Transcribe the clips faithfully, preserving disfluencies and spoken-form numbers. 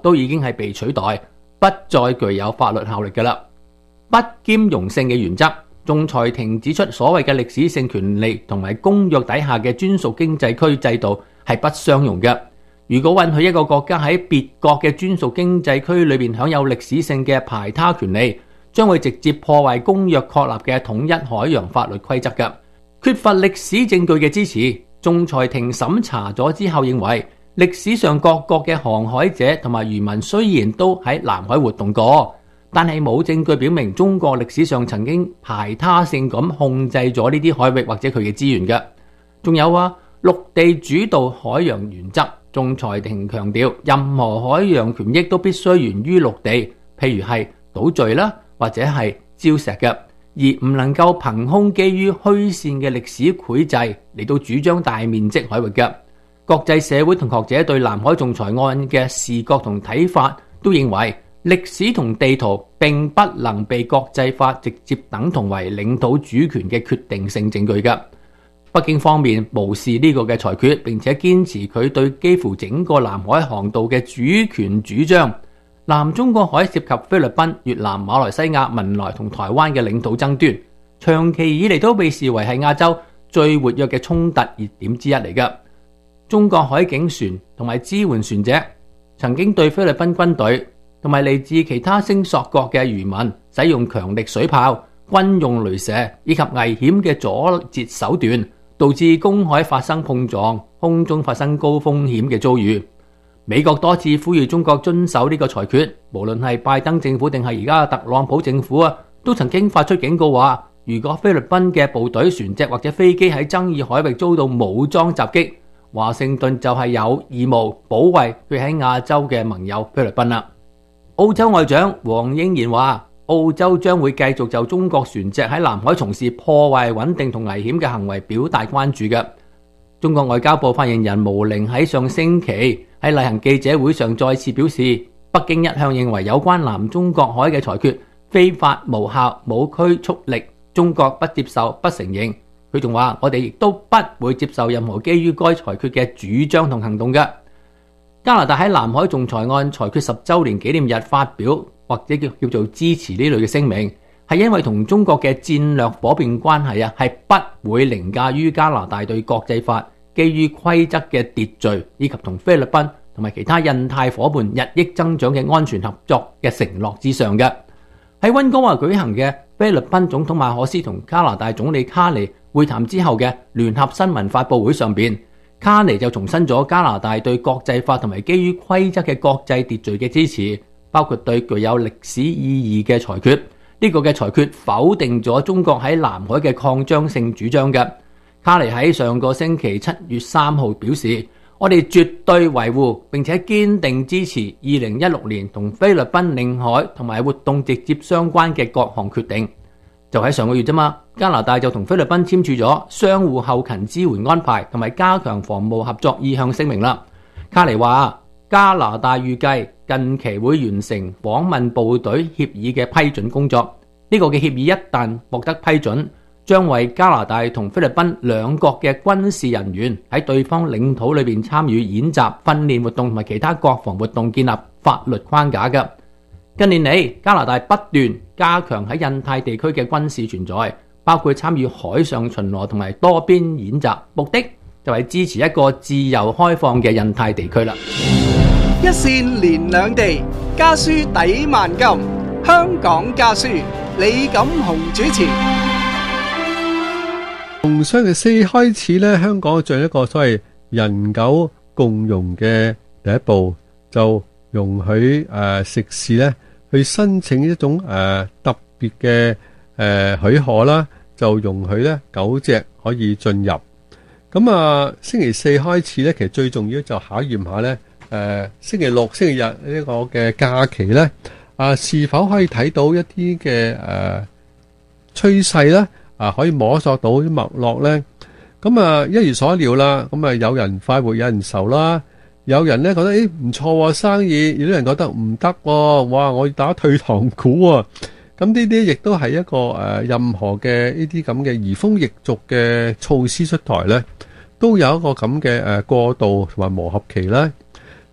都已經係被取代，不再具有法律效力㗎啦。不兼容性嘅原則，仲裁庭指出所謂嘅歷史性權利同埋公約底下嘅專屬經濟區制度係不相容嘅。如果允許一個國家喺別國嘅專屬經濟區裏面享有歷史性嘅排他權利，將會直接破壞公約確立嘅統一海洋法律規則嘅。缺乏歷史證據嘅支持，仲裁庭審查咗之後認為，歷史上各國嘅航海者同埋漁民雖然都喺南海活動過，但係冇證據表明中國歷史上曾經排他性咁控制咗呢啲海域或者佢嘅資源嘅。仲有啊，陸地主導海洋原則。仲裁庭強調，任何海洋權益都必須源於陸地，譬如係島嶼啦，或者係礁石嘅，而唔能夠憑空基於虛線嘅歷史繪製嚟到主張大面積海域嘅。國際社會同學者對南海仲裁案嘅視覺同睇法都認為，歷史同地圖並不能被國際法直接等同為領土主權嘅決定性證據嘅。北京方面無視呢個嘅裁決，並且堅持佢對幾乎整個南海航道嘅主權主張。南中國海涉及菲律賓、越南、馬來西亞、文萊同台灣嘅領土爭端，長期以嚟都被視為係亞洲最活躍嘅衝突熱點之一嚟嘅。中國海警船同埋支援船隻曾經對菲律賓軍隊同埋嚟自其他聲索國嘅漁民使用強力水炮、軍用雷射以及危險嘅阻截手段，導致公海發生碰撞，空中發生高風險嘅遭遇。美國多次呼籲中國遵守呢個裁決，無論係拜登政府定係而家特朗普政府啊，都曾經發出警告話，如果菲律賓嘅部隊、船隻或者飛機喺爭議海域遭到武裝襲擊，華盛頓就係有義務保衛佢喺亞洲嘅盟友菲律賓啦。澳洲外長黃英賢話，澳洲將會繼續就中國船隻喺南海從事破壞穩定同危險嘅行為表達關注嘅。中國外交部發言人毛寧喺上星期喺例行記者會上再次表示，北京一向認為有關南中國海嘅裁決非法無效冇拘束力，中國不接受不承認。佢仲話，我哋亦都不會接受任何基於該裁決嘅主張同行動嘅。加拿大喺南海仲裁案裁決十週年紀念日發表或者叫叫做支持呢類嘅聲明，係因為同中國嘅戰略夥伴關係啊，係不會凌駕於加拿大對國際法基於規則嘅秩序，以及同菲律賓同埋其他印太夥伴日益增長嘅安全合作嘅承諾之上嘅。喺溫哥華舉行嘅菲律賓總統馬可斯同加拿大總理卡尼會談之後嘅聯合新聞發佈會上邊，卡尼就重申咗加拿大對國際法同埋基於規則嘅國際秩序嘅支持，包括對具有歷史意義嘅裁決。呢個嘅裁決否定咗中國喺南海嘅擴張性主張嘅。卡尼喺上個星期七月三號表示，我哋絕對維護並且堅定支持二零一六年同菲律賓領海同埋活動直接相關嘅各項決定。就喺上個月啫嘛，加拿大就同菲律賓簽署咗相互後勤支援安排同埋加強防務合作意向聲明啦。卡尼話，加拿大預計近期會完成訪問部隊協議嘅批准工作。呢個嘅協議一旦獲得批准，將為加拿大同菲律賓兩國嘅軍事人員喺對方領土裏邊參與演習、訓練活動同埋其他國防活動建立法律框架嘅。近年嚟，加拿大不斷加強喺印太地區嘅軍事存在，包括參與海上巡邏同埋多邊演習，目的就係支持一個自由開放嘅印太地區啦。 一線連兩地，家書抵萬金。香港家書，李錦雄主持。 從上個世紀開始咧，香港進一個所謂人狗共融嘅第一步，就容許誒食肆咧去申請一種誒特別嘅誒許可啦，就容許咧狗隻可以進入。咁啊，星期四開始咧，其實最重要就考驗下咧，誒星期六、星期日呢個嘅假期咧，啊是否可以睇到一啲嘅誒趨勢咧？啊，可以摸索到啲脈絡咧，咁啊一如所料啦，咁啊有人快活有人愁啦，有人咧覺得誒唔錯生意，有啲人覺得唔得喎，哇我要打退堂鼓喎，咁呢啲亦都係一個誒任何嘅呢啲咁嘅移風易俗嘅措施出台咧，都有一個咁嘅誒過渡同埋磨合期啦。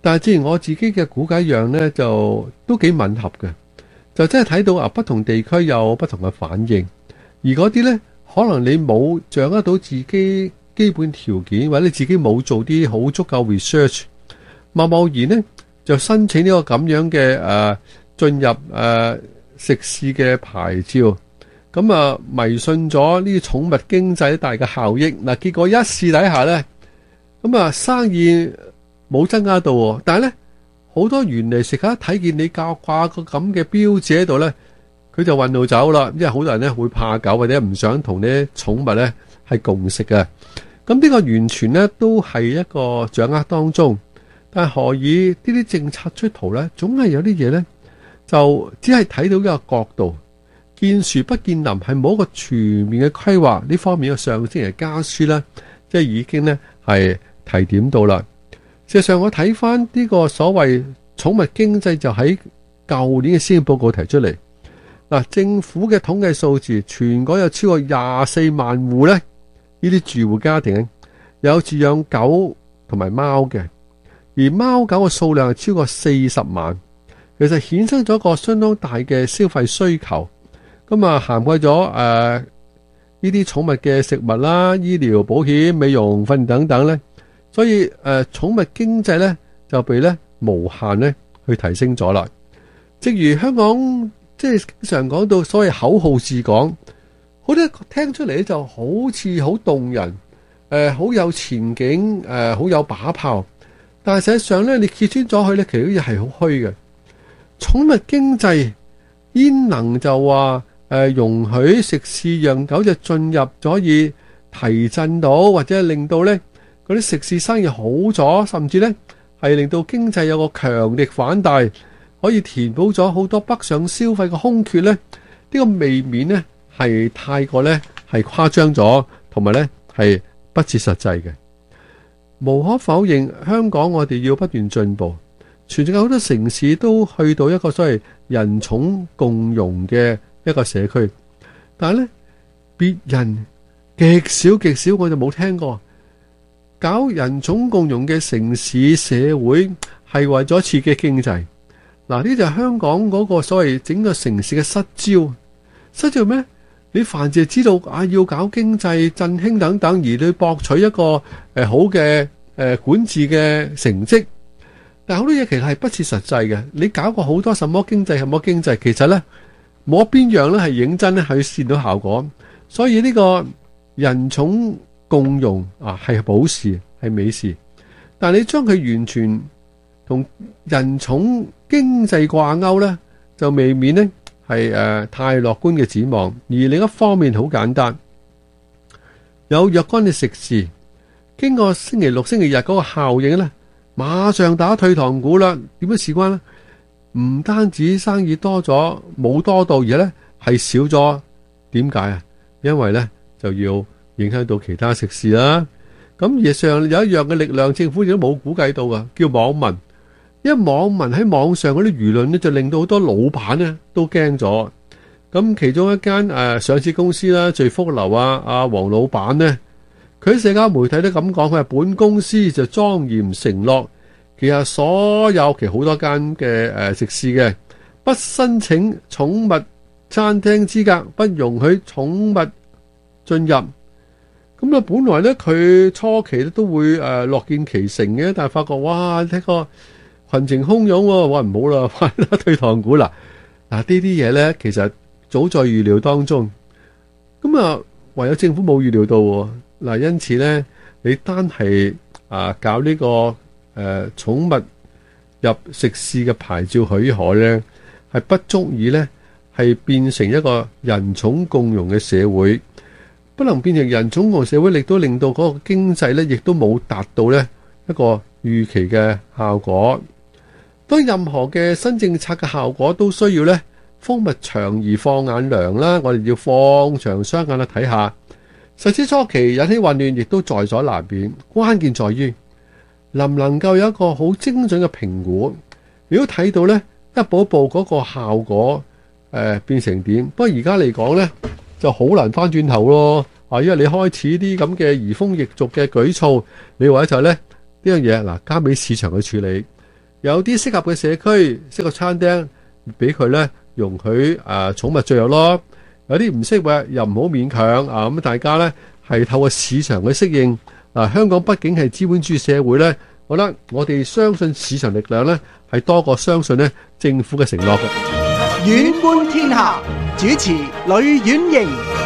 但係正如我自己嘅估計一樣呢，就都幾吻合嘅，就真係睇到啊不同地區有不同嘅反應，而嗰啲呢，可能你冇掌握到自己基本條件，或者你自己冇做啲好足夠 research， 貿貿然呢就申請呢個咁樣嘅誒進入誒、呃、食肆嘅牌照，咁啊迷信咗呢啲寵物經濟大嘅效益，嗱結果一試底下呢，咁啊生意冇增加到喎，但係咧好多原嚟食客睇見你教掛個咁嘅標誌喺度咧，佢就運到走啦。因為好多人咧會怕狗或者唔想同啲寵物咧係共食嘅。咁呢個完全咧都係一個掌握當中，但係何以呢啲政策出圖咧，總係有啲嘢咧就只係睇到一個角度，見樹不見林，係冇一個全面嘅規劃呢方面嘅上星期家書咧，即係已經咧係提點到啦。事實上，我睇翻呢個所謂寵物經濟就喺舊年嘅施政報告提出嚟。嗱，政府嘅統計數字，全港有超過廿四萬戶咧，呢啲住戶家庭有飼養狗同埋貓嘅，而貓狗嘅數量係超過四十萬，其實衍生咗一個相當大嘅消費需求。咁啊，涵蓋咗誒呢啲寵物嘅食物啦、醫療保險、美容訓練等等咧。所以誒、呃，寵物經濟咧就被咧無限咧去提升咗啦。正如香港即係經常講到所謂口號治港，好多聽出嚟咧就好似好動人，誒、呃、好有前景，誒、呃、好有把炮。但係實際上咧，你揭穿咗佢咧，其實啲嘢係好虛嘅。寵物經濟焉能就話誒、呃、容許食肆讓狗隻進入，可以提振到或者令到咧？嗰啲食肆生意好咗，甚至呢係令到經濟有個強力反彈，可以填補咗好多北上消費嘅空缺呢。呢、呢個未免呢係太過呢係誇張咗，同埋呢係不切實際嘅。無可否認，香港我哋要不斷進步，全世界好多城市都去到一個所謂人寵共融嘅一個社區，但係呢別人極少極少，我就冇聽過。搞人寵共融嘅城市社會係為咗刺激經濟，嗱呢就係香港嗰個所謂整個城市嘅失焦。失焦咩？你凡係知道啊要搞經濟振興等等，而你博取一個誒、呃、好嘅誒、呃、管治嘅成績，但係好多嘢其實係不切實際嘅。你搞過好多什麼經濟什麼經濟，其實咧冇邊樣咧係認真咧去見到效果。所以呢個人寵共融啊，係好事，係美事，但係你將佢完全同人寵經濟掛鈎呢，就未免呢係誒、呃、太樂觀嘅展望。而另一方面好簡單，有若干嘅食肆經過星期六、星期日嗰個效應呢，馬上打退堂鼓啦。點樣事關呢？唔單止生意多咗，冇多到，而呢係少咗。點解啊？因為呢就要影響到其他食肆啦，咁而上有一樣嘅力量，政府亦都冇估計到噶，叫網民。因為網民喺網上嗰啲輿論呢，就令到好多老闆呢都驚咗。咁其中一間誒、呃、上市公司啦，聚福樓啊，阿黃老闆呢，佢喺社交媒體都咁講，佢話本公司就莊嚴承諾，其實所有其實好多間嘅誒食肆嘅，不申請寵物餐廳資格，不容許寵物進入。咁啊，本來咧佢初期咧都會誒樂、呃、見其成嘅，但係發覺哇，睇個群情洶湧喎，哇唔好啦，快啦退堂鼓啦！嗱、啊、呢啲嘢咧，其實早在預料當中。咁啊，唯有政府冇預料到喎。嗱、啊，因此咧，你單係啊搞呢、這個誒寵、呃、物入食肆嘅牌照許可咧，係不足以咧係變成一個人寵共融嘅社會。不能變成人寵共社會，亦都令到嗰個經濟咧，亦都冇達到咧一個預期嘅效果。當任何嘅新政策嘅效果都需要咧風物長而放眼量啦，我哋要放長雙眼去睇下。實施初期引起混亂，亦都在所難免。關鍵在於能唔能夠有一個好精準嘅評估。如果睇到咧一步一步嗰個效果誒、呃、變成點，不過而家嚟講咧，就好難翻轉頭咯，啊！因為你開始啲咁嘅移風易俗嘅舉措，你或者就咧呢樣嘢嗱，交俾市場去處理。 有啲適合嘅社區，適合餐廳，俾佢咧容許誒寵物進入咯。有啲唔適合又唔好勉強啊。咁大家咧係透過市場去適應。嗱，香港畢竟係資本主義社會咧，我覺得我哋相信市場力量咧係多過相信咧政府嘅承諾嘅。 遠觀天下主持呂婉瑩。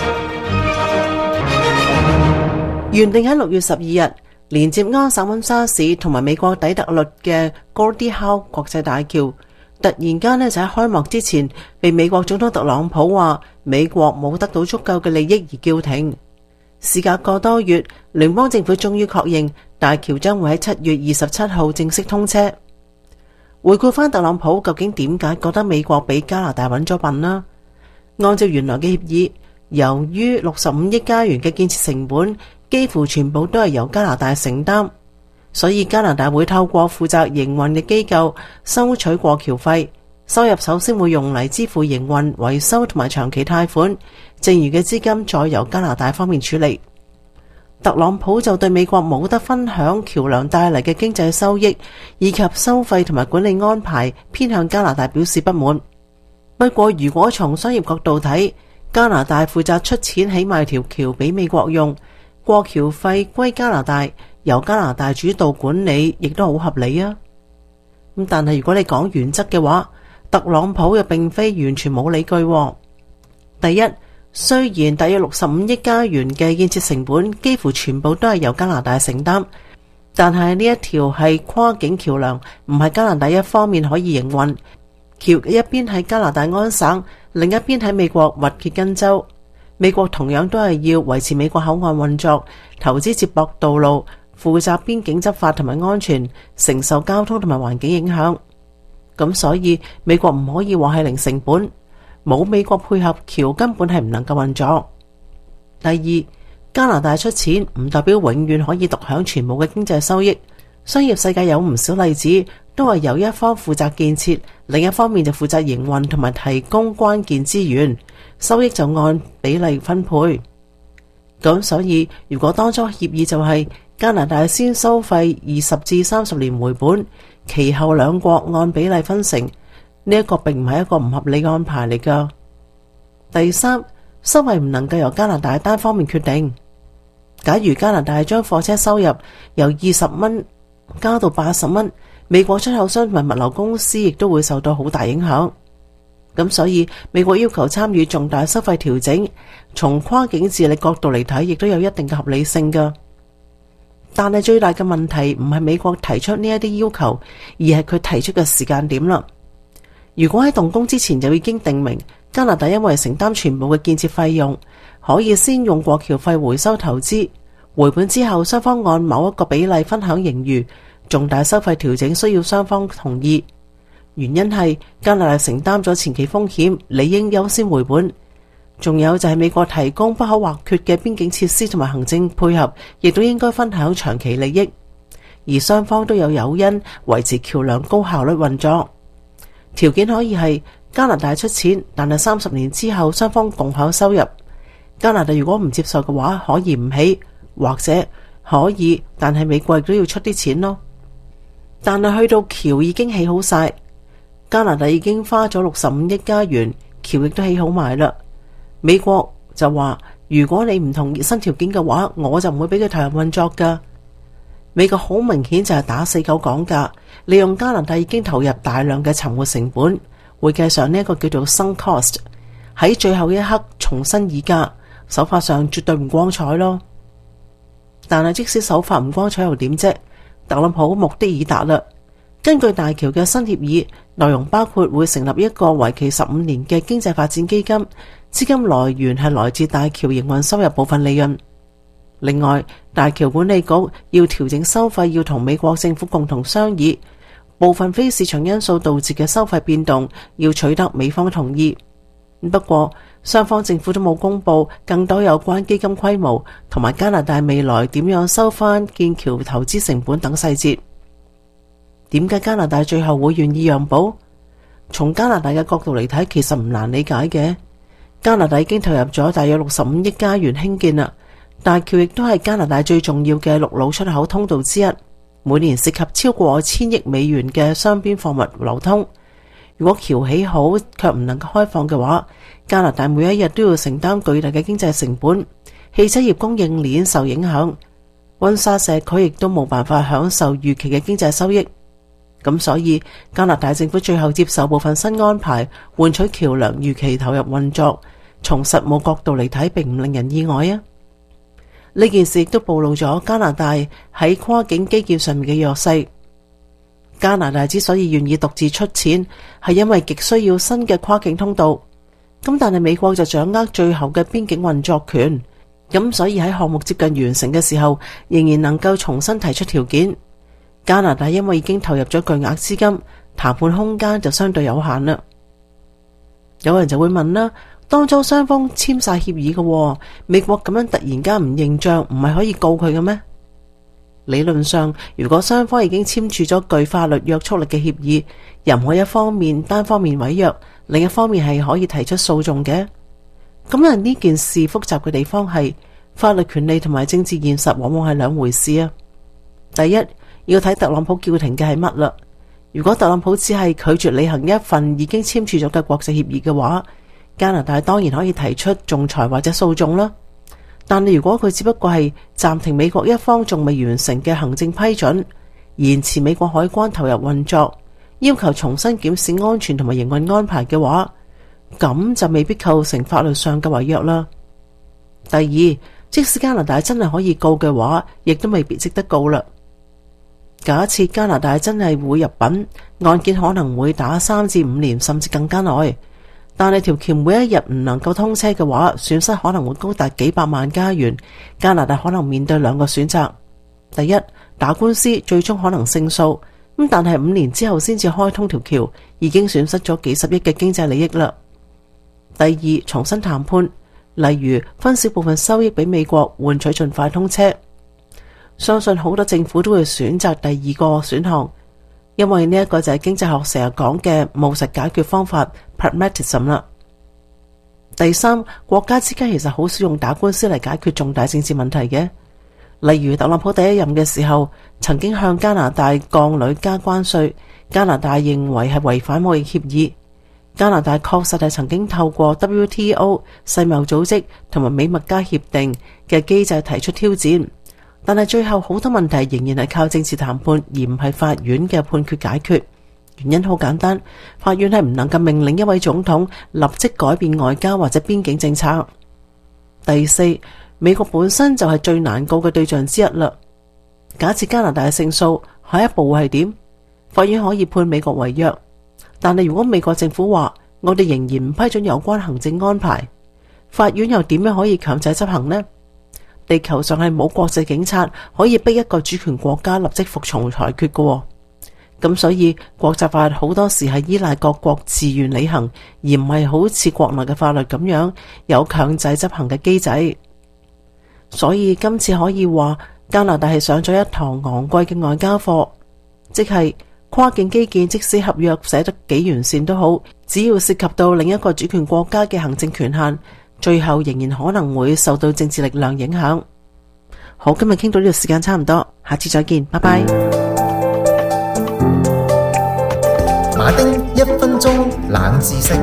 原定喺六月十二日連接安省溫莎市同埋美國底特律嘅 Gordie Howe 國際大橋，突然間呢就喺開幕之前被美國總統特朗普話美國冇得到足夠嘅利益而叫停。事隔個多月，聯邦政府終於確認大橋將會喺七月二十七號正式通車。回顧翻特朗普究竟點解覺得美國比加拿大揾咗笨呢？按照原來嘅協議，由於六十五億加元嘅建設成本幾乎全部都係由加拿大承擔，所以加拿大會透過負責營運嘅機構收取過橋費，收入首先會用嚟支付營運、維修同埋長期貸款，剩餘嘅資金再由加拿大方面處理。特朗普就對美國冇得分享橋樑帶嚟嘅經濟收益，以及收費同埋管理安排偏向加拿大表示不滿。不過如果從商業角度睇，加拿大負責出錢起埋條橋俾美國用，過橋費歸加拿大，由加拿大主導管理，亦都好合理啊。咁但係如果你講原則嘅話，特朗普又並非完全冇理據。第一，雖然大約六十五億加元嘅建設成本幾乎全部都係由加拿大承擔，但係呢一條係跨境橋樑，唔係加拿大一方面可以營運。橋一邊喺加拿大安省，另一邊喺美國密歇根州。美國同樣都係要維持美國口岸運作，投資接駁道路，負責邊境執法同埋安全，承受交通同埋環境影響。咁所以美國唔可以話係零成本。冇美國配合，橋根本係唔能夠運作。第二，加拿大出錢唔代表永遠可以獨享全部嘅經濟收益。商業世界有唔少例子，都係由一方負責建設，另一方面就負責營運同埋提供關鍵資源，收益就按比例分配。咁所以如果當初協議就係加拿大先收費二十至三十年回本，其後兩國按比例分成，呢一個並唔係一個唔合理嘅安排嚟㗎。第三，收費唔能夠由加拿大單方面決定。假如加拿大將貨車收入由二十蚊加到八十蚊，美國出口商同埋物流公司亦都會受到好大影響。咁所以美國要求參與重大收費調整，從跨境治理角度嚟睇，亦都有一定嘅合理性㗎。但係最大嘅問題唔係美國提出呢一啲要求，而係佢提出嘅時間點啦。如果喺動工之前就已經定明加拿大因為承擔全部嘅建設費用，可以先用過橋費回收投資，回本之後雙方按某一個比例分享盈餘，重大收費調整需要雙方同意。原因係加拿大承擔咗前期風險，理應優先回本。仲有就係美國提供不可或缺嘅邊境設施同埋行政配合，亦都應該分享長期利益，而雙方都有誘因維持橋樑高效率運作。條件可以係加拿大出錢，但係三十年之後雙方共享收入。加拿大如果唔接受嘅話，可以唔起，或者可以，但係美國亦都要出啲錢咯。但係去到橋已經起好晒，加拿大已經花咗六十五億加元，橋亦都起好埋啦。美國就話，如果你唔同意新條件嘅話，我就唔會俾佢投入運作噶。美國好明顯就係打死狗講價，利用加拿大已經投入大量嘅沉沒成本，會計上呢一個叫做 sunk cost， 喺最後一刻重新議價，手法上絕對唔光彩咯。但係即使手法唔光彩又點啫？特朗普目的已達啦。根據大橋嘅新協議，內容包括會成立一個為期十五年嘅經濟發展基金，資金來源係來自大橋營運收入部分利潤。另外，大橋管理局要調整收費，要同美國政府共同商議。部分非市場因素導致嘅收費變動，要取得美方同意。不過，雙方政府都冇公布更多有關基金規模同埋加拿大未來點樣收返建橋投資成本等細節。點解加拿大最後會願意讓步？從加拿大嘅角度嚟睇，其實唔難理解嘅。加拿大已經投入咗大約六十五億加元興建啦。大橋亦都係加拿大最重要嘅陸路出口通道之一。 每年涉及超過千億美元嘅雙邊貨物流通。如果橋起好卻唔能夠開放嘅話，加拿大每一日都要承擔巨大嘅經濟成本，汽車業供應鏈受影響，溫莎社區亦都冇辦法享受預期嘅經濟收益。咁所以加拿大政府最後接受部分新安排，換取橋樑如期投入運作。從實務角度嚟睇，並唔令人意外啊！呢件事亦都暴露咗加拿大喺跨境基建上面嘅弱勢。加拿大之所以願意獨自出錢，係因為極需要新嘅跨境通道。咁但係美國就掌握最後嘅邊境運作權，咁所以喺項目接近完成嘅時候，仍然能夠重新提出條件。加拿大因為已經投入咗巨額資金，談判空間就相對有限啦。有人就會問啦，當初雙方簽晒協議嘅，美國咁樣突然間唔認賬，唔係可以告佢嘅咩？理論上，如果雙方已經簽署咗具法律約束力嘅協議，任何一方面單方面違約，另一方面係可以提出訴訟嘅。咁但呢件事複雜嘅地方係，法律權利同埋政治現實往往係兩回事啊。第一，要睇特朗普叫停嘅係乜啦。如果特朗普只係拒絕履行一份已經簽署咗嘅國際協議嘅話，加拿大當然可以提出仲裁或者訴訟啦。但係如果佢只不過係暫停美國一方仲未完成嘅行政批准，延遲美國海關投入運作，要求重新檢視安全同埋營運安排嘅話，咁就未必構成法律上嘅違約啦。第二，即使加拿大真係可以告嘅話，亦都未必值得告啦。假設加拿大真係會入稟，案件可能會打三至五年，甚至更加耐。但係條橋每一日唔能夠通車嘅話，損失可能會高達幾百萬加元。加拿大可能面對兩個選擇：第一，打官司最終可能勝訴，咁但係五年之後先至開通條橋，已經損失咗幾十億嘅經濟利益啦。第二，重新談判，例如分少部分收益俾美國，換取盡快通車。相信好多政府都會選擇第二個選項，因為呢一個就係經濟學成日講嘅務實解決方法 pragmatism 啦。第三，國家之間其實好少用打官司嚟解決重大政治問題嘅，例如特朗普第一任嘅時候曾經向加拿大鋼鋁加關稅，加拿大認為係違反貿易協議。加拿大確實係曾經透過 W T O 世貿組織同埋美墨加協定嘅機制提出挑戰。但係最後好多問題仍然係靠政治談判，而唔係法院嘅判決解決。原因好簡單，法院係唔能夠命令一位總統立即改變外交或者邊境政策。第四，美國本身就係最難告嘅對象之一啦。假設加拿大勝訴，下一步會係點？法院可以判美國違約，但係如果美國政府話我哋仍然唔批准有關行政安排，法院又點樣可以強制執行呢？地球上係冇國際警察可以逼一個主權國家立即服從裁決嘅，咁所以國際法好多時係依賴各國自願履行，而唔係好似國內嘅法律咁樣有強制執行嘅機制。所以今次可以話加拿大係上咗一堂昂貴嘅外交課，即係跨境基建即使合約寫得幾完善都好，只要涉及到另一個主權國家嘅行政權限，最後仍然可能會受到政治力量影響。好，今日傾到呢度時間差唔多，下次再見，拜拜。 馬丁一分鐘冷知識。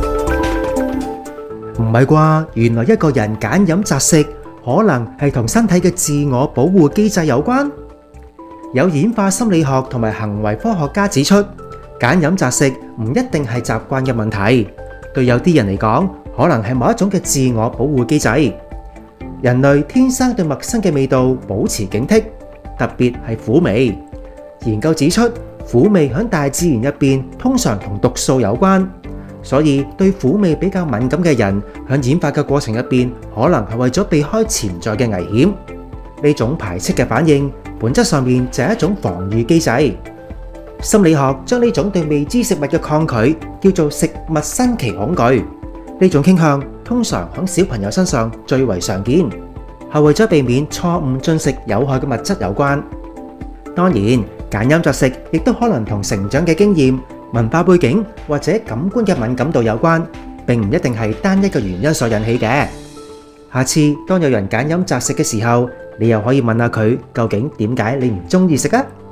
唔係啩？原來一個人揀飲擇食，可能係同身體嘅自我保護機制有關。有演化心理學同埋行為科學家指出，揀飲擇食唔一定係習慣嘅問題，對有啲人嚟講，可能係某一種嘅自我保護機制。人類天生對陌生嘅味道保持警惕，特別係苦味。研究指出，苦味喺大自然入邊通常同毒素有關，所以對苦味比較敏感嘅人喺演化嘅過程入邊，可能係為咗避開潛在嘅危險。呢種排斥嘅反應，本質上面就係一種防禦機制。心理學將呢種對未知食物嘅抗拒叫做食物新奇恐懼。呢種傾向通常喺小朋友身上最為常見，係為咗避免錯誤進食有害嘅物質有關。當然，揀飲擇食亦都可能同成長嘅經驗、文化背景或者感官嘅敏感度有關，並唔一定係單一個原因所引起嘅。下次當有人揀飲擇食嘅時候，你又可以問下佢究竟點解你唔中意食啊？